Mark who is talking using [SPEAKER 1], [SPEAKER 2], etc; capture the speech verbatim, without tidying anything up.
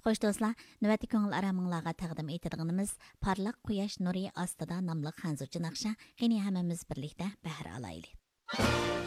[SPEAKER 1] Xo'sh do'stlar, navbatdagi ko'ngil araminglarga taqdim etadiganimiz Parlaq quyosh nuri ostida nomli xanzurcha naqsha. Qani hammamiz birlikda bahra olaylik.